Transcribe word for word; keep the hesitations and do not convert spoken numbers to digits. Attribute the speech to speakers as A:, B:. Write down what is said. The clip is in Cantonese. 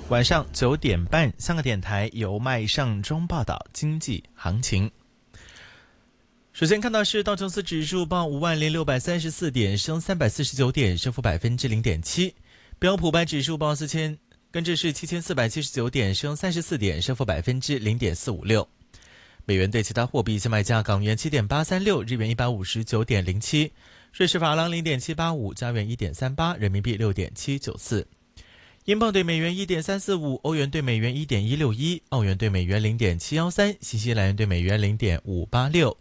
A: 晚上九点半，香港电台由麦尚中报道经济行情。首先看到是道琼斯指数报五万零六百三十四点，升三百四十九点，升幅百分之零点七。标普百指数报四千，跟着是七千四百七十九点，升三十四点，升幅百分之零点四五六。美元对其他货币现卖价：港元七点八三六，日元一百五十九点零七，瑞士法郎零点七八五，加元一点三八，人民币六点七九四。英镑对美元一点三四五，欧元对美元一点一六一，澳元对美元零点七一三，新西兰元对美元零点五八六，